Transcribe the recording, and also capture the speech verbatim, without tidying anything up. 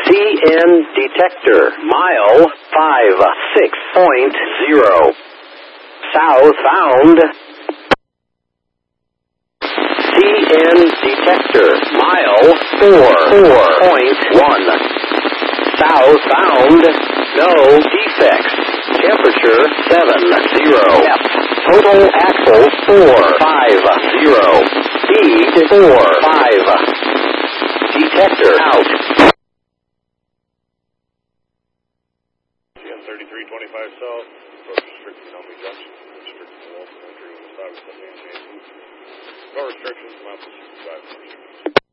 T N detector, mile five six point zero. Southbound. T N detector, mile four four point one. Southbound, no defects. Temperature seven zero. Total axle four five zero. Speed four five. Detector out. thirty-three twenty-five south, approach restricted Tommy Junction, restricted to Walton entry on the side of the main. No restrictions, not for drive restrictions.